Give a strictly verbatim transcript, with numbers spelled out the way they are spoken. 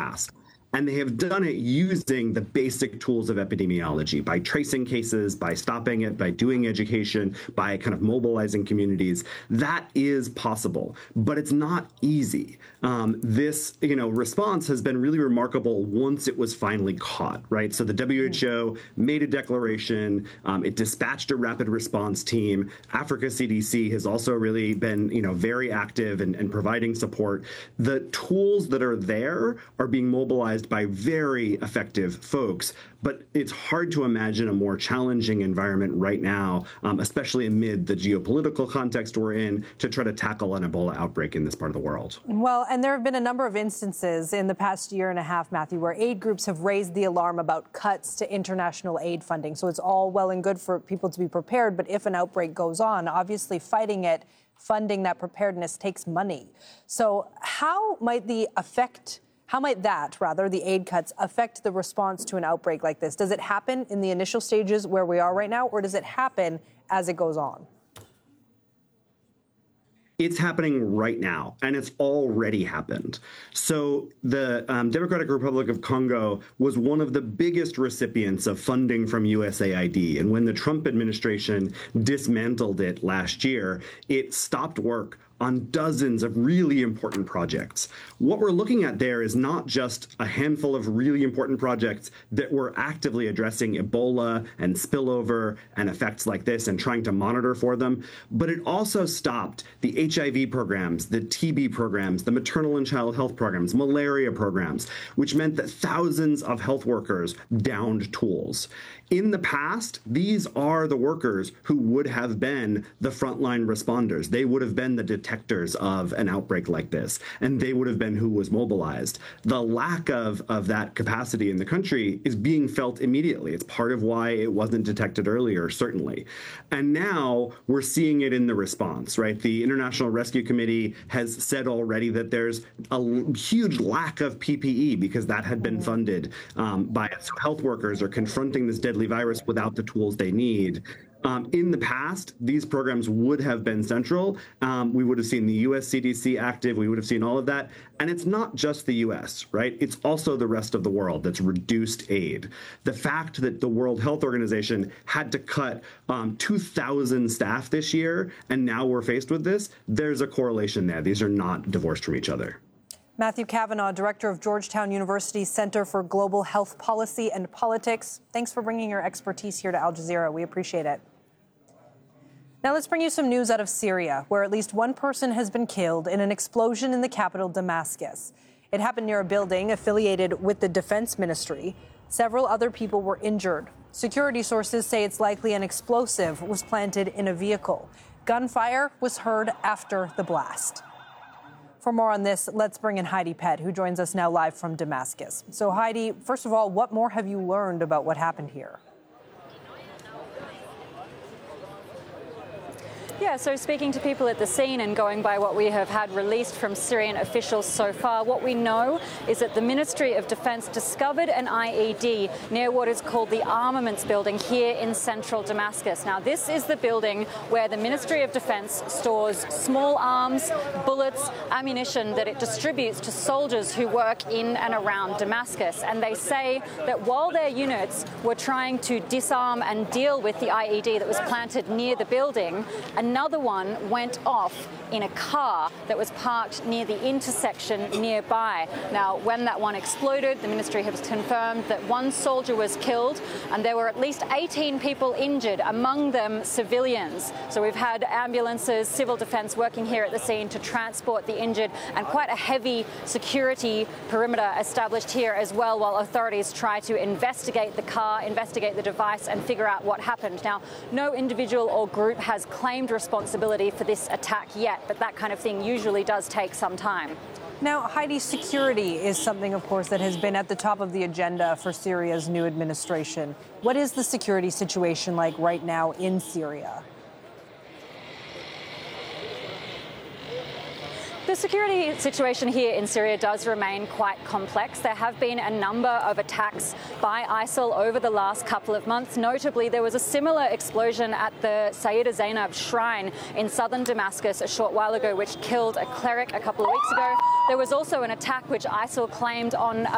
past. And they have done it using the basic tools of epidemiology, by tracing cases, by stopping it, by doing education, by kind of mobilizing communities. That is possible, but it's not easy. Um, this, you know, response has been really remarkable once it was finally caught, right? So the W H O made a declaration. Um, it dispatched a rapid response team. Africa C D C has also really been, you know, very active and, and providing support. The tools that are there are being mobilized by very effective folks, but it's hard to imagine a more challenging environment right now, um, especially amid the geopolitical context we're in, to try to tackle an Ebola outbreak in this part of the world. Well, and there have been a number of instances in the past year and a half, Matthew, where aid groups have raised the alarm about cuts to international aid funding. So it's all well and good for people to be prepared, but if an outbreak goes on, obviously fighting it, funding that preparedness takes money. So how might the effect How might that, rather, the aid cuts, affect the response to an outbreak like this? Does it happen in the initial stages where we are right now, or does it happen as it goes on? It's happening right now, and it's already happened. So the um, Democratic Republic of Congo was one of the biggest recipients of funding from U S A I D. And when the Trump administration dismantled it last year, it stopped work on dozens of really important projects. What we're looking at there is not just a handful of really important projects that were actively addressing Ebola and spillover and effects like this and trying to monitor for them, but it also stopped the H I V programs, the T B programs, the maternal and child health programs, malaria programs, which meant that thousands of health workers downed tools. In the past, these are the workers who would have been the frontline responders. They would have been the detectors of an outbreak like this, and they would have been who was mobilized. The lack of, of that capacity in the country is being felt immediately. It's part of why it wasn't detected earlier, certainly. And now we're seeing it in the response, right? The International Rescue Committee has said already that there's a huge lack of P P E because that had been funded um, by it. So health workers are confronting this deadly virus without the tools they need. Um, in the past, these programs would have been central. Um, we would have seen the U S C D C active. We would have seen all of that. And it's not just the U S, right? It's also the rest of the world that's reduced aid. The fact that the World Health Organization had to cut um, two thousand staff this year, and now we're faced with this, there's a correlation there. These are not divorced from each other. Matthew Cavanaugh, director of Georgetown University's Center for Global Health Policy and Politics. Thanks for bringing your expertise here to Al Jazeera. We appreciate it. Now let's bring you some news out of Syria, where at least one person has been killed in an explosion in the capital, Damascus. It happened near a building affiliated with the defense ministry. Several other people were injured. Security sources say it's likely an explosive was planted in a vehicle. Gunfire was heard after the blast. For more on this, let's bring in Heidi Pett, who joins us now live from Damascus. So, Heidi, first of all, what more have you learned about what happened here? Yeah, so speaking to people at the scene and going by what we have had released from Syrian officials so far, what we know is that the Ministry of Defense discovered an I E D near what is called the Armaments Building here in central Damascus. Now, this is the building where the Ministry of Defense stores small arms, bullets, ammunition that it distributes to soldiers who work in and around Damascus. And they say that while their units were trying to disarm and deal with the I E D that was planted near the building, another one went off in a car that was parked near the intersection nearby. Now, when that one exploded, the ministry has confirmed that one soldier was killed and there were at least eighteen people injured, among them civilians. So we've had ambulances, civil defense working here at the scene to transport the injured, and quite a heavy security perimeter established here as well, while authorities try to investigate the car, investigate the device, and figure out what happened. Now, no individual or group has claimed responsibility for this attack yet, but that kind of thing usually does take some time. Now, Heidi, security is something, of course, that has been at the top of the agenda for Syria's new administration. What is the security situation like right now in Syria? The security situation here in Syria does remain quite complex. There have been a number of attacks by ISIL over the last couple of months. Notably, there was a similar explosion at the Sayyida Zainab shrine in southern Damascus a short while ago, which killed a cleric a couple of weeks ago. There was also an attack which ISIL claimed on